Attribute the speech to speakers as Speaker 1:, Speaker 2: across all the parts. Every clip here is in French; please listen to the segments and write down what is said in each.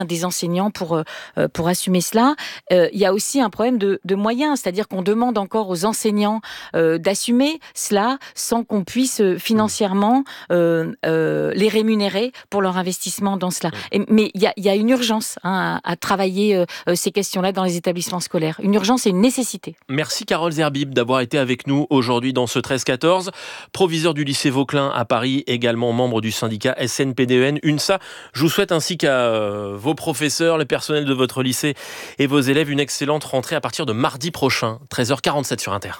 Speaker 1: des enseignants pour assumer cela. Il y a aussi un problème de moyens, c'est-à-dire qu'on demande encore aux enseignants d'assumer cela sans qu'on puisse financièrement les rémunérer pour leur investissement dans cela. Mais il y a une urgence à travailler ces questions-là dans les établissements scolaires. Une urgence et une nécessité.
Speaker 2: Merci Carole Zerbib d'avoir été avec nous aujourd'hui dans ce 13-14. Proviseur du lycée Vauquelin à Paris, également membre du syndicat SNPDEN UNSA. Je vous souhaite ainsi qu'à vos professeurs, le personnel de votre lycée et vos élèves une excellente rentrée à partir de mardi prochain, 13h47 sur Inter.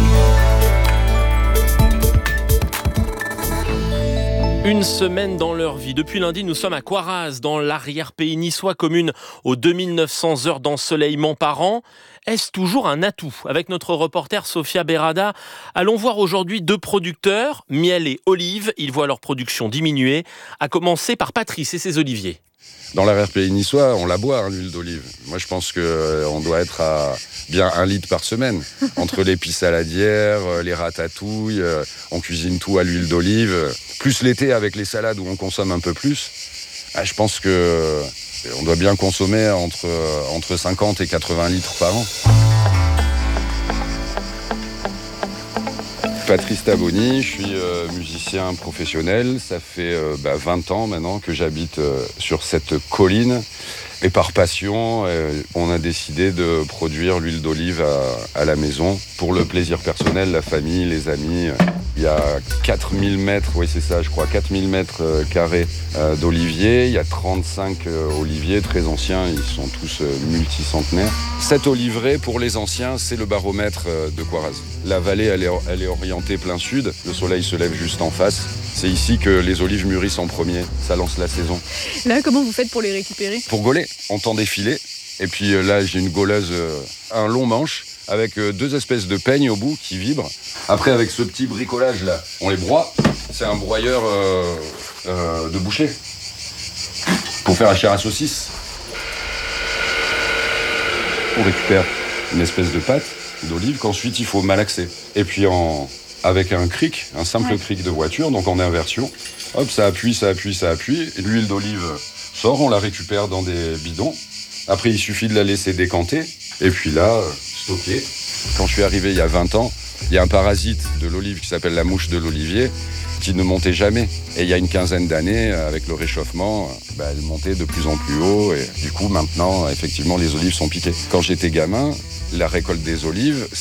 Speaker 2: Une semaine dans leur vie. Depuis lundi, nous sommes à Coiraz, dans l'arrière-pays niçois, commune aux 2900 heures d'ensoleillement par an. Est-ce toujours un atout ? Avec notre reporter Sophia Berada, allons voir aujourd'hui 2 producteurs, miel et olive. Ils voient leur production diminuer, à commencer par Patrice et ses oliviers.
Speaker 3: Dans l'arrière-pays niçois, on la boit, l'huile d'olive. Moi, je pense qu'on doit être à bien 1 litre par semaine. Entre les pis saladières, les ratatouilles, on cuisine tout à l'huile d'olive. Plus l'été avec les salades où on consomme un peu plus. Je pense qu'on doit bien consommer entre 50 et 80 litres par an. Patrice Taboni, je suis musicien professionnel. Ça fait 20 ans maintenant que j'habite sur cette colline. Et par passion, on a décidé de produire l'huile d'olive à la maison pour le plaisir personnel, la famille, les amis. Il y a 4000 mètres, oui c'est ça je crois, 4000 mètres carrés d'oliviers. Il y a 35 oliviers très anciens, ils sont tous multicentenaires. Cet oliveraie, pour les anciens, c'est le baromètre de Coiraz. La vallée, elle est orientée plein sud, le soleil se lève juste en face. C'est ici que les olives mûrissent en premier, ça lance la saison.
Speaker 4: Là, comment vous faites pour les récupérer ?
Speaker 3: Pour gauler, on tend des filets. Et puis là, j'ai une gauleuse, un long manche, avec 2 espèces de peignes au bout qui vibrent. Après, avec ce petit bricolage là, on les broie. C'est un broyeur de boucher pour faire la chair à saucisse. On récupère une espèce de pâte d'olive qu'ensuite il faut malaxer. Et puis avec un cric, un simple cric de voiture, donc en inversion, hop, ça appuie. Et l'huile d'olive sort, on la récupère dans des bidons. Après, il suffit de la laisser décanter. Et puis là, stocker. Quand je suis arrivé il y a 20 ans, il y a un parasite de l'olive qui s'appelle la mouche de l'olivier qui ne montait jamais. Et il y a une quinzaine d'années, avec le réchauffement, elle montait de plus en plus haut. Et du coup, maintenant, effectivement, les olives sont piquées. Quand j'étais gamin, la récolte des olives,